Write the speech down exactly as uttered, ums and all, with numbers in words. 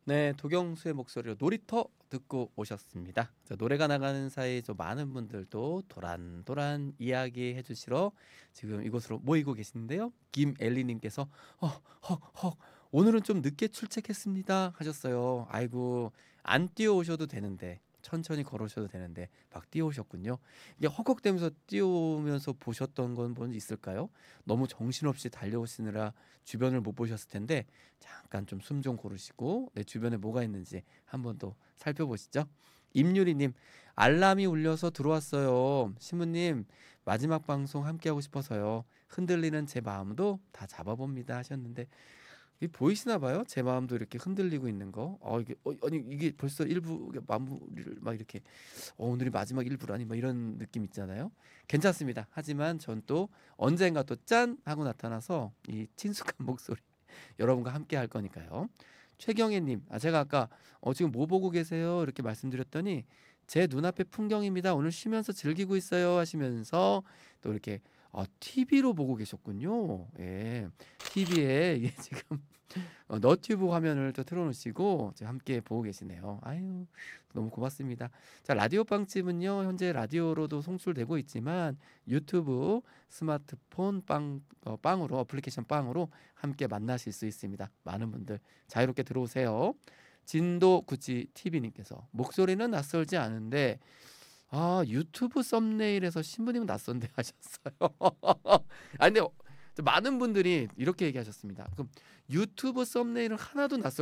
네, 도경수의 목소리로 놀이터 듣고 오셨습니다. 자, 노래가 나가는 사이 좀 많은 분들도 도란도란 이야기해 주시러 지금 이곳으로 모이고 계신데요. 김엘리님께서 어, 헉, 헉, 오늘은 좀 늦게 출첵했습니다 하셨어요. 아이고, 안 뛰어오셔도 되는데 천천히 걸으셔도 되는데 막 뛰어오셨군요. 이게 헉헉대면서 뛰어오면서 보셨던 건 뭔지 있을까요? 너무 정신없이 달려오시느라 주변을 못 보셨을 텐데 잠깐 좀 숨 좀 고르시고 내 주변에 뭐가 있는지 한 번 더 살펴보시죠. 임유리님, 알람이 울려서 들어왔어요. 신부님, 마지막 방송 함께하고 싶어서요. 흔들리는 제 마음도 다 잡아봅니다 하셨는데, 이 보이시나 봐요? 제 마음도 이렇게 흔들리고 있는 거. 어 이게 어, 아니 이게 벌써 일 부 마무리를 막 이렇게 어, 오늘이 마지막 일 부라니 막 이런 느낌 있잖아요. 괜찮습니다. 하지만 전 또 언젠가 또 짠 하고 나타나서 이 친숙한 목소리 여러분과 함께 할 거니까요. 최경혜님, 아, 제가 아까 어, 지금 뭐 보고 계세요? 이렇게 말씀드렸더니 제 눈앞에 풍경입니다. 오늘 쉬면서 즐기고 있어요 하시면서 또 이렇게 어, 티비로 보고 계셨군요. 예, 티비에 예, 지금 어, 너튜브 화면을 또 틀어놓으시고 지금 함께 보고 계시네요. 아유, 너무 고맙습니다. 자, 라디오 빵집은요, 현재 라디오로도 송출되고 있지만 유튜브, 스마트폰 빵, 어, 빵으로, 어플리케이션 빵으로 함께 만나실 수 있습니다. 많은 분들 자유롭게 들어오세요. 진도 구찌 티비님께서 목소리는 낯설지 않은데 아, 유튜브 썸네일에서 신부님은 낯선데 하셨어요. 아, 근데 많은 분들이 이렇게 얘기하셨습니다. 그럼 유튜브 썸네일은 하나도 낯설